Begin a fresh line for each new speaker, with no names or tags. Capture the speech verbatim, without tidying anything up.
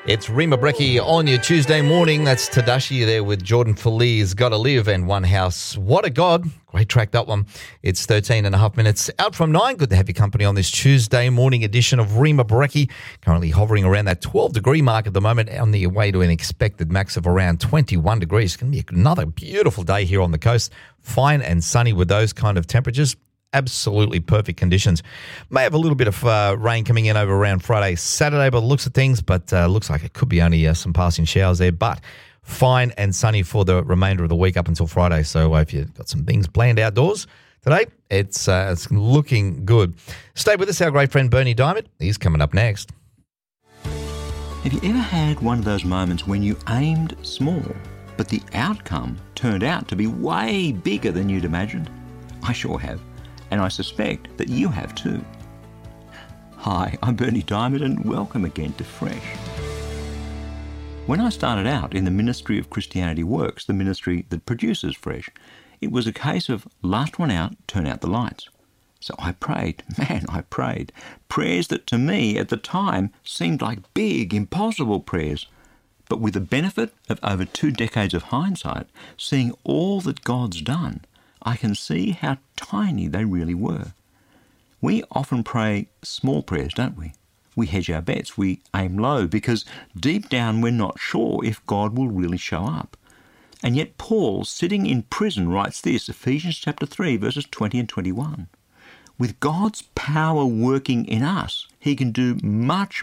It's Rima Breckie on your Tuesday morning. That's Tadashi there with Jordan Feliz, Gotta Live and One House. What a God. Great track, that one. It's thirteen and a half minutes out from nine. Good to have your company on this Tuesday morning edition of Rima Breckie. Currently hovering around that twelve degree mark at the moment, on the way to an expected max of around twenty-one degrees. It's going to be another beautiful day here on the coast. Fine and sunny with those kind of temperatures. Absolutely perfect conditions. May have a little bit of uh, rain coming in over around Friday, Saturday by the looks of things, but uh, looks like it could be only uh, some passing showers there, but fine and sunny for the remainder of the week up until Friday. So uh, if you've got some things planned outdoors today, it's, uh, it's looking good. Stay with us, our great friend Bernie Diamond. He's coming up next.
Have you ever had one of those moments when you aimed small, but the outcome turned out to be way bigger than you'd imagined? I sure have. And I suspect that you have too. Hi, I'm Bernie Diamond and welcome again to Fresh. When I started out in the Ministry of Christianity Works, the ministry that produces Fresh, it was a case of last one out, turn out the lights. So I prayed, man, I prayed. Prayers that to me at the time seemed like big, impossible prayers. But with the benefit of over two decades of hindsight, seeing all that God's done, I can see how tiny they really were. We often pray small prayers, don't we? We hedge our bets, we aim low, because deep down we're not sure if God will really show up. And yet Paul, sitting in prison, writes this, Ephesians chapter three, verses twenty and twenty-one. With God's power working in us, he can do much